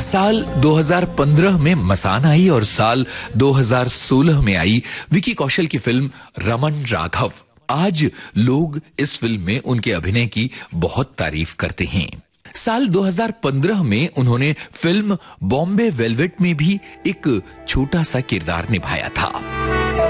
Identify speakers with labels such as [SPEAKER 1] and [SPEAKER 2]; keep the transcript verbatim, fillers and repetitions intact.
[SPEAKER 1] साल दो हज़ार पंद्रह में मसान आई और साल दो हज़ार सोलह में आई विकी कौशल की फिल्म रमन राघव। आज लोग इस फिल्म में उनके अभिनय की बहुत तारीफ करते हैं। साल दो हज़ार पंद्रह में उन्होंने फिल्म बॉम्बे वेलवेट में भी एक छोटा सा किरदार निभाया था।